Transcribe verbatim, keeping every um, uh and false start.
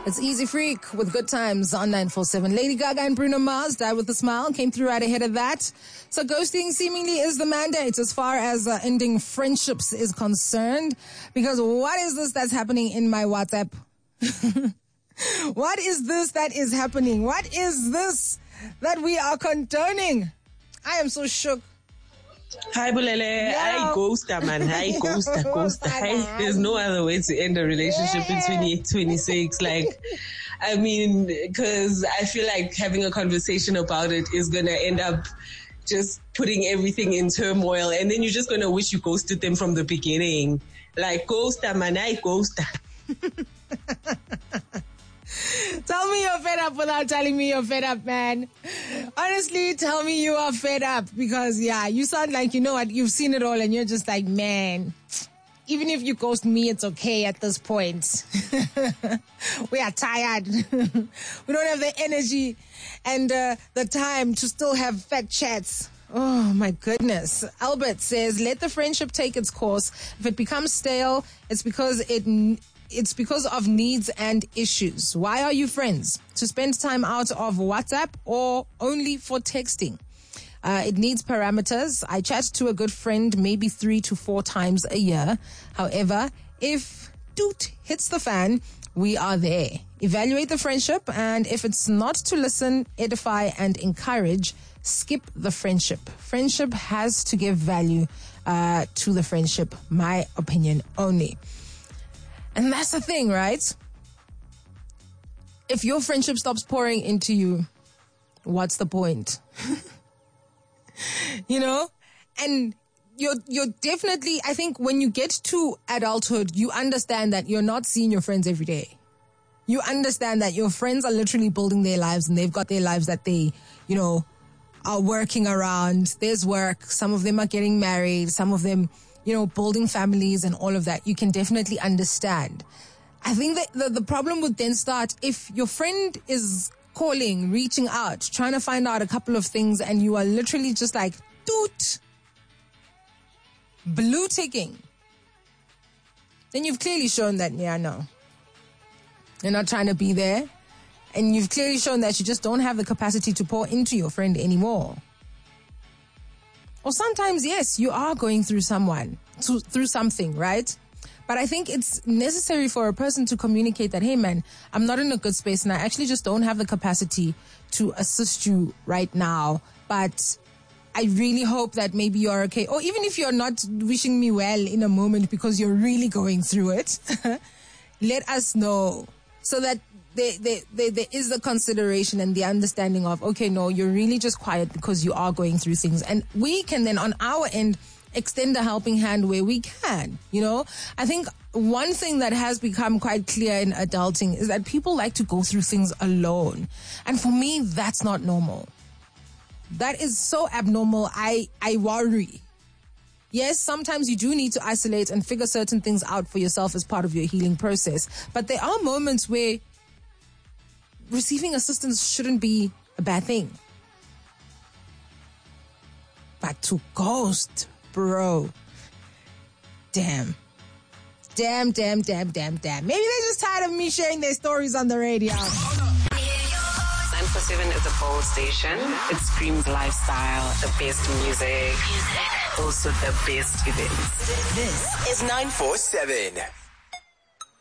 It's Easy Freak with Good Times on nine four seven. Lady Gaga and Bruno Mars, Died with a Smile, came through right ahead of that. So ghosting seemingly is the mandate as far as uh, ending friendships is concerned. Because what is this that's happening in my WhatsApp? What is this that is happening? What is this that we are condoning? I am so shook. Hi, Bulele. Hi, ghoster, man. Hi, ghoster, ghoster. Hi. There's no other way to end a relationship in twenty twenty-six. Like, I mean, because I feel like having a conversation about it is going to end up just putting everything in turmoil. And then you're just going to wish you ghosted them from the beginning. Like, ghoster, man. Hi, ghoster. Tell me you're fed up without telling me you're fed up, man. Honestly, tell me you are fed up because, yeah, you sound like, you know what, you've seen it all and you're just like, man, even if you ghost me, it's okay at this point. We are tired. We don't have the energy and uh, the time to still have fat chats. Oh, my goodness. Albert says, let the friendship take its course. If it becomes stale, it's because it... It's because of needs and issues. Why are you friends? To spend time out of WhatsApp or only for texting? Uh, it needs parameters. I chat to a good friend maybe three to four times a year. However, if doot hits the fan, we are there. Evaluate the friendship, and if it's not to listen, edify, and encourage, skip the friendship. Friendship has to give value uh, to the friendship. My opinion only. And that's the thing, right? If your friendship stops pouring into you, what's the point? You know? And you're, you're definitely, I think when you get to adulthood, you understand that you're not seeing your friends every day. You understand that your friends are literally building their lives and they've got their lives that they, you know, are working around. There's work. Some of them are getting married. Some of them, you know, building families and all of that. You can definitely understand. I think that the, the problem would then start if your friend is calling, reaching out, trying to find out a couple of things and you are literally just like, doot, blue ticking. Then you've clearly shown that, yeah, no, you're not trying to be there. And you've clearly shown that you just don't have the capacity to pour into your friend anymore. Or sometimes, yes, you are going through someone, to, through something, right? But I think it's necessary for a person to communicate that, hey, man, I'm not in a good space and I actually just don't have the capacity to assist you right now. But I really hope that maybe you're okay. Or even if you're not wishing me well in a moment because you're really going through it, let us know so that There, there, there, there is the consideration and the understanding of, okay, no, you're really just quiet because you are going through things. And we can then, on our end, extend a helping hand where we can, you know? I think one thing that has become quite clear in adulting is that people like to go through things alone. And for me, that's not normal. That is so abnormal. I, I worry. Yes, sometimes you do need to isolate and figure certain things out for yourself as part of your healing process. But there are moments where receiving assistance shouldn't be a bad thing. But to ghost, bro. Damn. Damn, damn, damn, damn, damn. Maybe they're just tired of me sharing their stories on the radio. nine four seven is a bold station. It screams lifestyle, the best music, music. Also the best events. This is nine four seven.